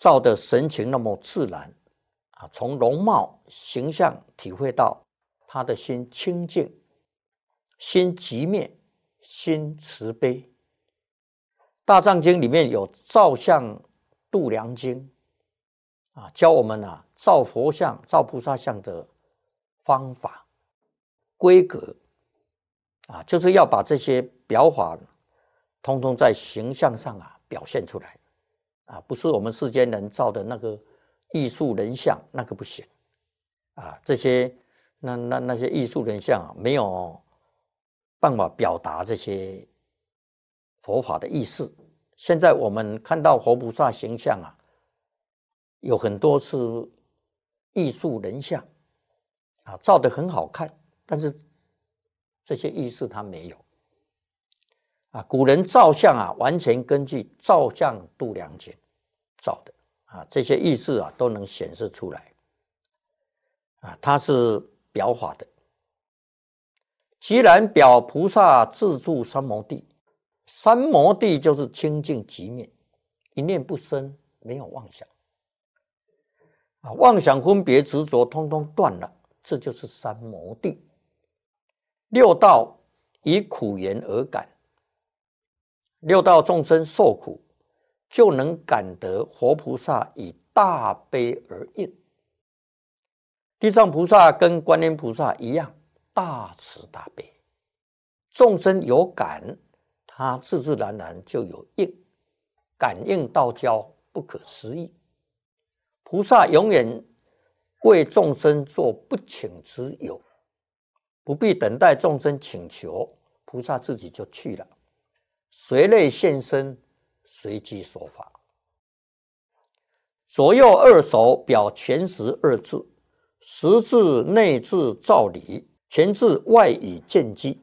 照的神情那么自然啊，从容貌形象体会到他的心清净、心寂灭、心慈悲。大藏经里面有照相度量经啊，教我们啊照佛像、照菩萨像的方法、规格啊，就是要把这些表法通通在形象上啊表现出来啊，不是我们世间人造的那个艺术人像，那个不行啊，这些那些艺术人像啊，没有办法表达这些佛法的意思。现在我们看到佛菩萨形象啊，有很多是艺术人像啊，照得很好看，但是这些意思他没有啊。古人照相啊，完全根据照相度量经照的啊，这些意思啊都能显示出来啊，它是表法的。既然表菩萨自住三摩地，三摩地就是清净寂灭，一念不生，没有妄想啊，妄想分别执着通通断了，这就是三摩地。六道以苦缘而感，六道众生受苦，就能感得活菩萨以大悲而应。地藏菩萨跟观音菩萨一样，大慈大悲，众生有感，他自自然然就有应，感应道交，不可思议。菩萨永远为众生做不请之友，不必等待众生请求，菩萨自己就去了，随类现身，随机说法。左右二手表全实二字，实字内字照理，全字外以见机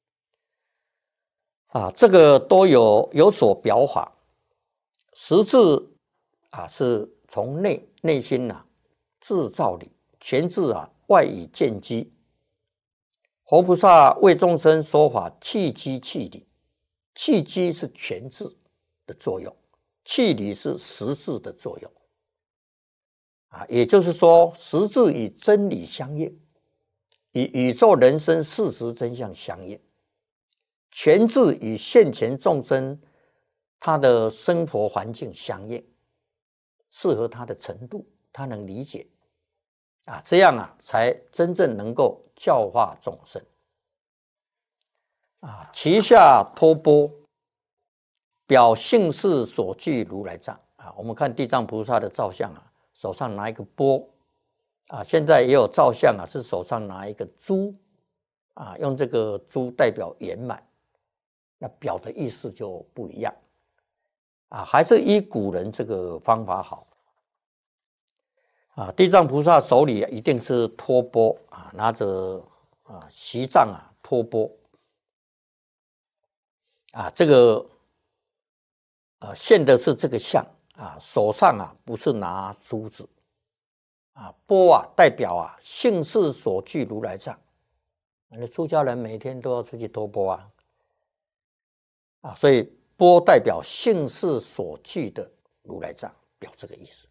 啊，这个都有所表法。实字啊是从内心啊自照理，全字啊外以见机。佛菩萨为众生说法，契机契理，契机是全字的作用，契理是实字的作用啊，也就是说，实字与真理相应，与宇宙人生事实真相相应，全字与现前众生他的生活环境相应，适合他的程度，他能理解啊，这样啊才真正能够教化众生啊。其下托钵，表性事所具如来藏啊。我们看地藏菩萨的造像啊，手上拿一个钵啊，现在也有造像啊，是手上拿一个珠啊，用这个珠代表圆满，那表的意思就不一样啊，还是依古人这个方法好啊。地藏菩萨手里一定是托钵啊，拿着啊席杖啊托钵啊，这个现的是这个相啊，手上啊不是拿珠子啊，钵啊代表啊性事所具如来藏，那出家人每天都要出去托钵啊，所以钵代表性事所具的如来藏，表这个意思。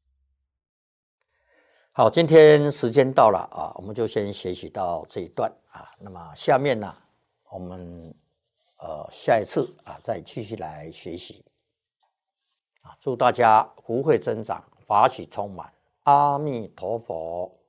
好，今天时间到了啊，我们就先学习到这一段啊。那么下面呢，我们下一次啊再继续来学习啊。祝大家福慧增长，法喜充满，阿弥陀佛。